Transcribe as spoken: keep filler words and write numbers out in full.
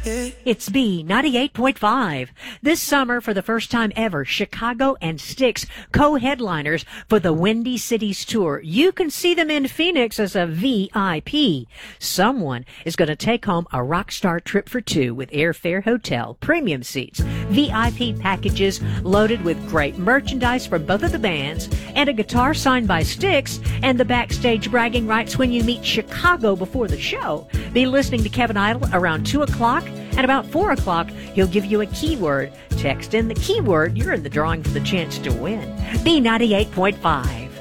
It's B ninety-eight point five. This summer, for the first time ever, Chicago and Styx, co-headliners for the Windy Cities Tour. You can see them in Phoenix as a V I P. Someone is going to take home a rock star trip for two with airfare, hotel, premium seats, V I P packages loaded with great merchandise from both of the bands, and a guitar signed by Styx, and the backstage bragging rights when you meet Chicago before the show. Be listening to Kevin Idle around two o'clock. At about four o'clock, he'll give you a keyword. Text in the keyword. You're in the drawing for the chance to win. B ninety-eight point five.